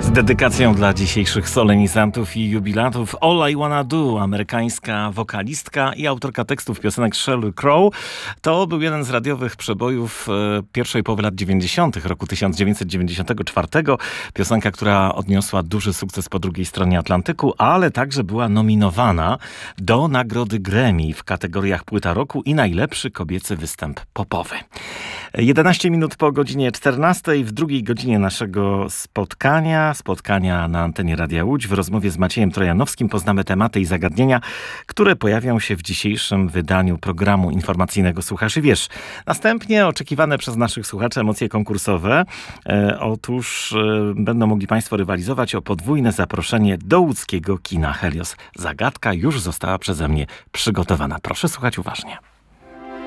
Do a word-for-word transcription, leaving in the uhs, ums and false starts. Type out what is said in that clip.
Z dedykacją dla dzisiejszych solenizantów i jubilatów All I Wanna Do, amerykańska wokalistka i autorka tekstów piosenek Sheryl Crow. To był jeden z radiowych przebojów e, pierwszej połowy lat dziewięćdziesiątych, roku tysiąc dziewięćset dziewięćdziesiątego czwartego. Piosenka, która odniosła duży sukces po drugiej stronie Atlantyku, ale także była nominowana do nagrody Grammy w kategoriach Płyta Roku i Najlepszy Kobiecy Występ Popowy. jedenaście minut po godzinie czternastej, w drugiej godzinie naszego spotkania, spotkania na antenie Radia Łódź, w rozmowie z Maciejem Trojanowskim poznamy tematy i zagadnienia, które pojawią się w dzisiejszym wydaniu programu informacyjnego Słuchasz i Wiesz. Następnie oczekiwane przez naszych słuchaczy emocje konkursowe. E, otóż e, będą mogli Państwo rywalizować o podwójne zaproszenie do łódzkiego kina Helios. Zagadka już została przeze mnie przygotowana. Proszę słuchać uważnie.